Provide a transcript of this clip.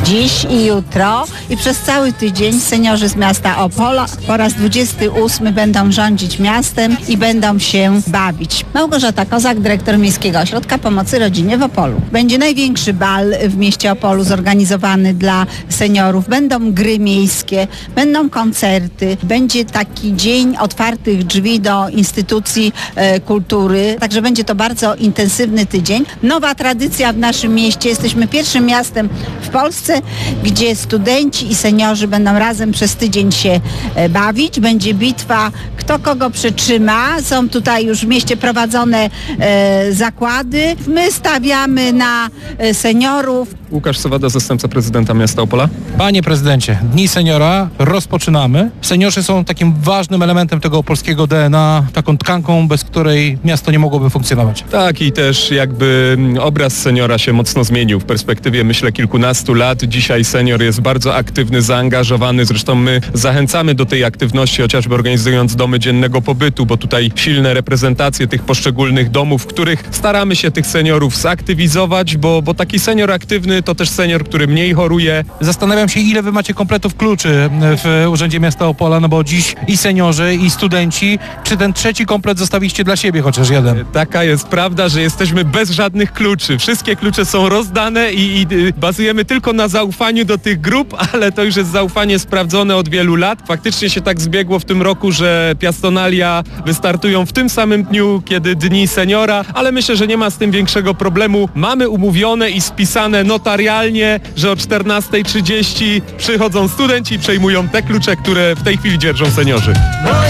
dziś i jutro i przez cały tydzień seniorzy z miasta Opola po raz 28 będą rządzić miastem i będą się bawić. Małgorzata Kozak, dyrektor Miejskiego Ośrodka Pomocy Rodzinie w Opolu. Będzie największy bal w mieście Opolu zorganizowany dla seniorów. Będą gry miejskie, będą koncerty, będzie taki dzień otwartych drzwi do instytucji kultury, także będzie to bardzo intensywny tydzień. Nowa tradycja w naszym mieście. Jesteśmy pierwszym miastem w Polsce, gdzie studenci i seniorzy będą razem przez tydzień się bawić. Będzie bitwa, kto kogo przytrzyma. Są tutaj już w mieście prowadzone zakłady. My stawiamy na seniorów. Łukasz Sowada, zastępca prezydenta miasta Opola. Panie prezydencie, Dni Seniora rozpoczynamy. Seniorzy są takim ważnym elementem tego polskiego DNA, taką tkanką, bez której miasto nie mogłoby funkcjonować. Tak, i też jakby obraz seniora się mocno zmienił w perspektywie, myślę, kilkunastu lat. Dzisiaj senior jest bardzo aktywny, zaangażowany. Zresztą my zachęcamy do tej aktywności, chociażby organizując domy dziennego pobytu, bo tutaj silne reprezentacje tych poszczególnych domów, w których staramy się tych seniorów zaktywizować, bo taki senior aktywny to też senior, który mniej choruje. Zastanawiam się, ile wy macie kompletów kluczy w Urzędzie Miasta Opola, no bo dziś i seniorzy, i studenci. Czy ten trzeci komplet zostawiliście dla siebie chociaż jeden? Taka jest prawda, że jesteśmy bez żadnych kluczy. Wszystkie klucze są rozdane i bazujemy tylko na zaufaniu do tych grup, ale to już jest zaufanie sprawdzone od wielu lat. Faktycznie się tak zbiegło w tym roku, że Piastonalia wystartują w tym samym dniu, kiedy Dni Seniora, ale myślę, że nie ma z tym większego problemu. Mamy umówione i spisane notarialnie, że o 14:30 przychodzą studenci i przejmują te klucze, które w tej chwili dzierżą seniorzy.